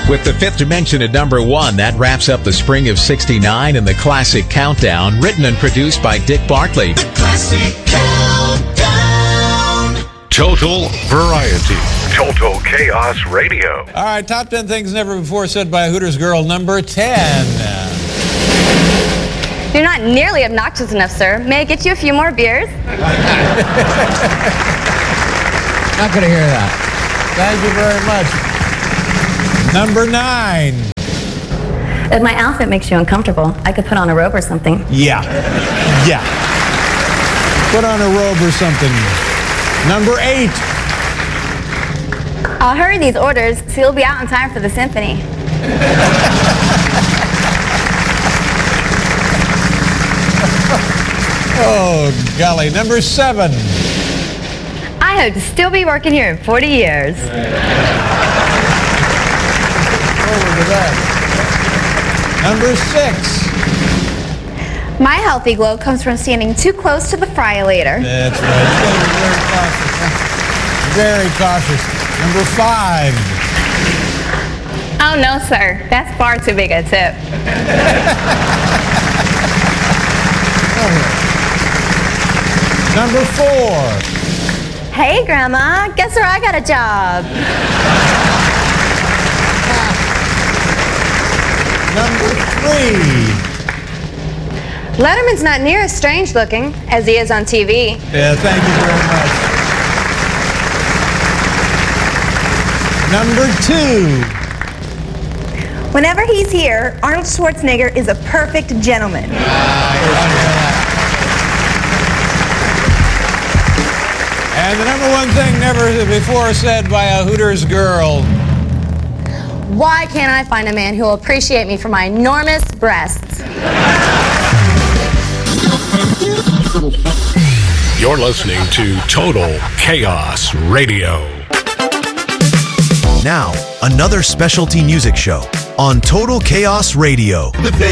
With the Fifth Dimension at number 1, that wraps up the spring of '69 and the Classic Countdown, written and produced by Dick Bartley. Classic Countdown. Total variety. Total Chaos Radio. All right, top 10 things never before said by a Hooters girl, number 10. You're not nearly obnoxious enough, sir. May I get you a few more beers? Not going to hear that. Thank you very much. Number 9. If my outfit makes you uncomfortable, I could put on a robe or something. Yeah. Put on a robe or something. Number 8. I'll hurry these orders so you'll be out in time for the symphony. Oh, golly. Number 7. I hope to still be working here in 40 years. Over to that. Number 6. My healthy glow comes from standing too close to the fryolator. That's right. You gotta be very cautious. Number 5. Oh, no, sir. That's far too big a tip. Number 4. Hey, Grandma. Guess where I got a job? Number 3. Letterman's not near as strange looking as he is on TV. Yeah, thank you very much. Number 2. Whenever he's here, Arnold Schwarzenegger is a perfect gentleman. And the number 1 thing never before said by a Hooters girl. Why can't I find a man who will appreciate me for my enormous breasts? You're listening to Total Chaos Radio. Now, another specialty music show on Total Chaos Radio.